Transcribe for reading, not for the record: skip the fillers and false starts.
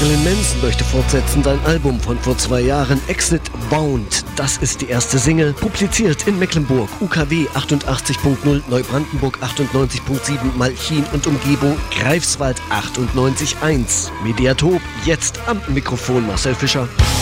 Marilyn Manson möchte fortsetzen sein Album von vor 2 Jahren, Exit Bound. Das ist die erste Single, publiziert in Mecklenburg, UKW 88.0, Neubrandenburg 98.7, Malchin und Umgebung, Greifswald 98.1. Mediathop, jetzt am Mikrofon Marcel Fischer.